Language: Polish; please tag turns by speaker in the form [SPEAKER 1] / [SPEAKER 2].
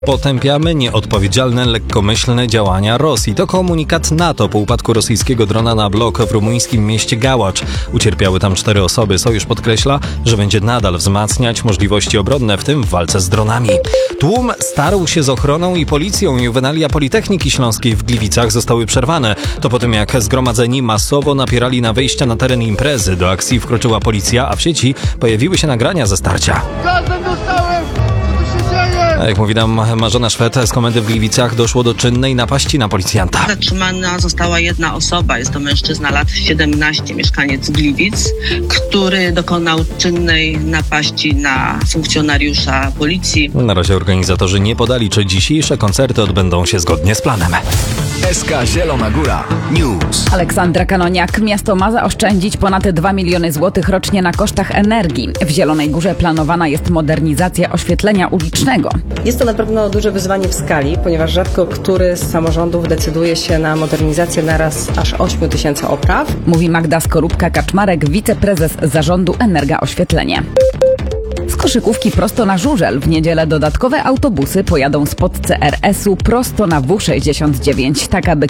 [SPEAKER 1] Potępiamy nieodpowiedzialne, lekkomyślne działania Rosji. To komunikat NATO po upadku rosyjskiego drona na blok w rumuńskim mieście Gałacz. Ucierpiały tam 4 osoby. Sojusz podkreśla, że będzie nadal wzmacniać możliwości obronne, w tym w walce z dronami. Tłum starł się z ochroną i policją. Juwenalia Politechniki Śląskiej w Gliwicach zostały przerwane. To po tym, jak zgromadzeni masowo napierali na wejścia na teren imprezy. Do akcji wkroczyła policja, a w sieci pojawiły się nagrania ze starcia.
[SPEAKER 2] Gazem dostałem! Co tu się dzieje?
[SPEAKER 1] A jak mówi nam Marzena Szwed z komendy w Gliwicach, doszło do czynnej napaści na policjanta.
[SPEAKER 3] Zatrzymana została jedna osoba, jest to mężczyzna lat 17, mieszkaniec Gliwic, który dokonał czynnej napaści na funkcjonariusza policji.
[SPEAKER 1] Na razie organizatorzy nie podali, czy dzisiejsze koncerty odbędą się zgodnie z planem.
[SPEAKER 4] SK Zielona Góra News.
[SPEAKER 5] Aleksandra Kanoniak. Miasto ma zaoszczędzić ponad 2 miliony złotych rocznie na kosztach energii. W Zielonej Górze planowana jest modernizacja oświetlenia ulicznego.
[SPEAKER 6] Jest to na pewno duże wyzwanie w skali, ponieważ rzadko który z samorządów decyduje się na modernizację naraz aż 8 tysięcy opraw.
[SPEAKER 5] Mówi Magda Skorupka-Kaczmarek, wiceprezes zarządu Energa Oświetlenie. Z koszykówki prosto na Żużel. W niedzielę dodatkowe autobusy pojadą spod CRS-u prosto na W69, tak aby